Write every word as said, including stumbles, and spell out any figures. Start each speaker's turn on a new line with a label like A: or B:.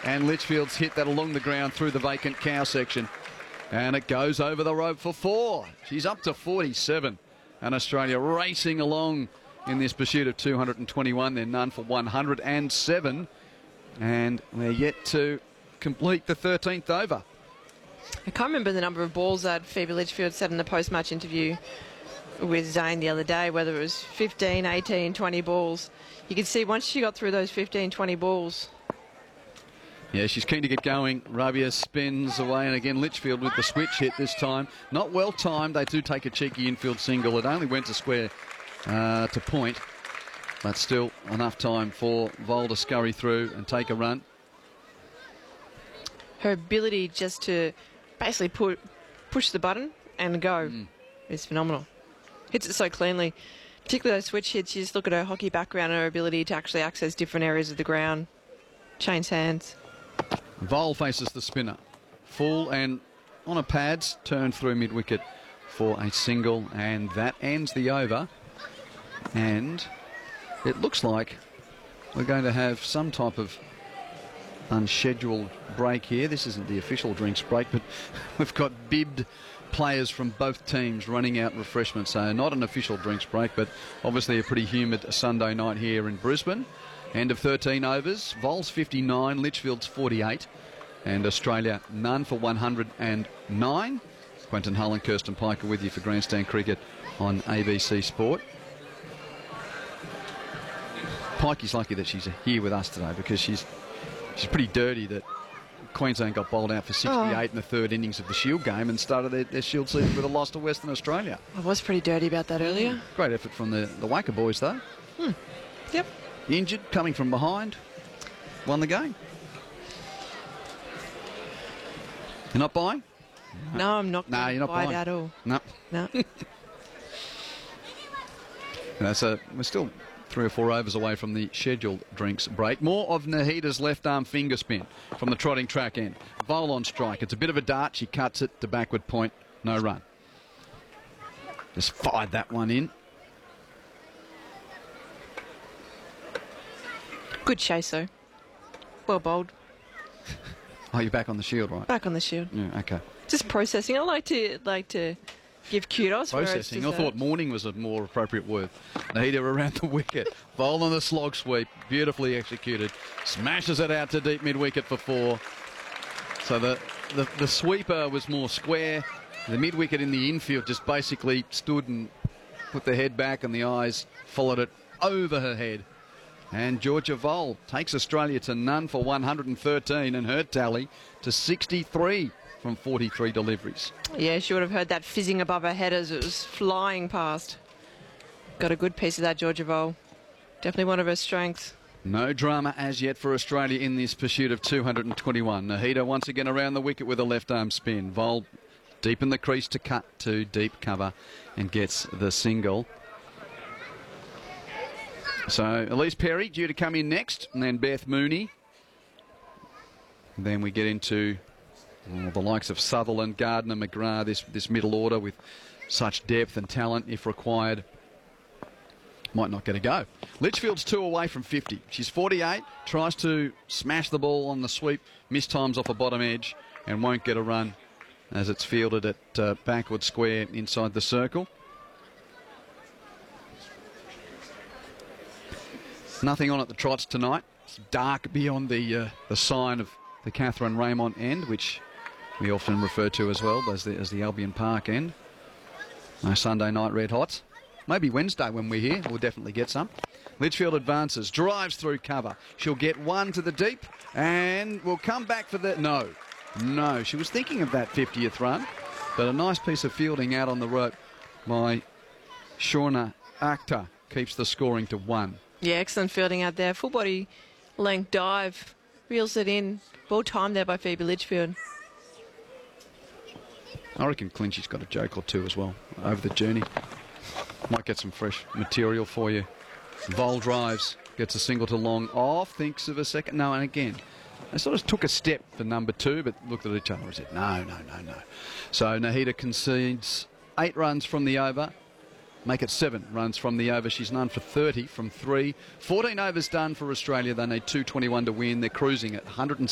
A: And Litchfield's hit that along the ground through the vacant cow section. And it goes over the rope for four. She's up to forty-seven. And Australia racing along in this pursuit of two hundred twenty-one. They're none for one hundred seven. And they're yet to complete the thirteenth over.
B: I can't remember the number of balls that Phoebe Litchfield said in the post-match interview with Zane the other day, whether it was fifteen, eighteen, twenty balls. You could see once she got through those fifteen, twenty balls.
A: Yeah, she's keen to get going. Rabia spins away, and again Litchfield with the switch hit this time. Not well timed. They do take a cheeky infield single. It only went to square uh, to point, but still enough time for Vol to scurry through and take a run.
B: Her ability just to basically put, push the button and go mm. is phenomenal. Hits it so cleanly. Particularly those switch hits, you just look at her hockey background and her ability to actually access different areas of the ground. Change hands.
A: Vol faces the spinner. Full and on a pads, turned through mid-wicket for a single, and that ends the over. And it looks like we're going to have some type of unscheduled break here. This isn't the official drinks break, but we've got bibbed players from both teams running out refreshments. So not an official drinks break, but obviously a pretty humid Sunday night here in Brisbane. End of thirteen overs. Vol's fifty-nine, Litchfield's forty-eight, and Australia none for one hundred nine. Quentin Hull and Kirsten Piker with you for Grandstand Cricket on A B C Sport. Pikey's lucky that she's here with us today, because she's she's pretty dirty that Queensland got bowled out for sixty-eight oh. in the third innings of the Shield game and started their, their Shield season with a loss to Western Australia.
B: I was pretty dirty about that earlier.
A: Great effort from the, the Wacker boys, though.
B: Hmm. Yep.
A: Injured, coming from behind, won the game. You're not buying?
B: No, I'm not
A: no, you're not
B: buy
A: buying.
B: it at all.
A: No.
B: No.
A: no, so we're still three or four overs away from the scheduled drinks break. More of Nahida's left arm finger spin from the trotting track end. Vol on strike. It's a bit of a dart. She cuts it to backward point. No run. Just fired that one in.
B: Good chase, though. Well bowled.
A: Oh, you're back on the Shield, right?
B: Back on the Shield.
A: Yeah, okay.
B: Just processing. I like to like to give kudos.
A: Processing. I thought morning was a more appropriate word. Nahida around the wicket. Vol on the slog sweep. Beautifully executed. Smashes it out to deep mid-wicket for four. So the, the, the sweeper was more square. The mid-wicket in the infield just basically stood and put the head back, and the eyes followed it over her head. And Georgia Vol takes Australia to none for one hundred thirteen, and her tally to sixty-three from forty-three deliveries.
B: Yeah, she would have heard that fizzing above her head as it was flying past. Got a good piece of that, Georgia Vol. Definitely one of her strengths.
A: No drama as yet for Australia in this pursuit of two hundred twenty-one. Nahida once again around the wicket with a left arm spin. Vol deep in the crease to cut to deep cover and gets the single. So Elise Perry due to come in next, and then Beth Mooney. And then we get into oh, the likes of Sutherland, Gardner, McGrath, this, this middle order with such depth and talent if required. Might not get a go. Litchfield's two away from fifty. She's forty-eight, tries to smash the ball on the sweep, mistimes off a bottom edge and won't get a run as it's fielded at uh, backward square inside the circle. Nothing on at the trots tonight. It's dark beyond the uh, the sign of the Catherine Raymond end, which we often refer to as well as the, as the Albion Park end. No Sunday night red hots. Maybe Wednesday when we're here, we'll definitely get some. Litchfield advances, drives through cover. She'll get one to the deep, and we'll come back for the... No, no, she was thinking of that fiftieth run, but a nice piece of fielding out on the rope by Shauna Akhtar keeps the scoring to one.
B: Yeah, excellent fielding out there. Full body length dive. Reels it in. Well timed there by Phoebe Litchfield.
A: I reckon Clinchy's got a joke or two as well over the journey. Might get some fresh material for you. Vol drives. Gets a single to long off. Thinks of a second. No, and again, they sort of took a step for number two, but looked at each other and said, no, no, no, no. So Nahida concedes eight runs from the over. Make it seven runs from the over. She's none for thirty from three. fourteen overs done for Australia. They need two twenty-one to win. They're cruising at one hundred